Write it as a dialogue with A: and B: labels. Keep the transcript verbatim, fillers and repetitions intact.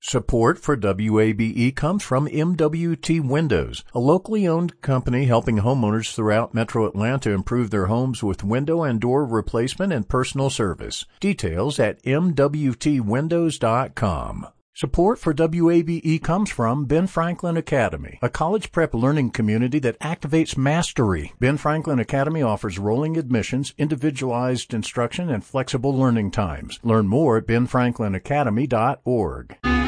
A: Support for W A B E comes from M W T Windows, a locally owned company helping homeowners throughout Metro Atlanta improve their homes with window and door replacement and personal service. Details at M W T windows dot com. Support for W A B E comes from Ben Franklin Academy, a college prep learning community that activates mastery. Ben Franklin Academy offers rolling admissions, individualized instruction, and flexible learning times. Learn more at ben franklin academy dot org.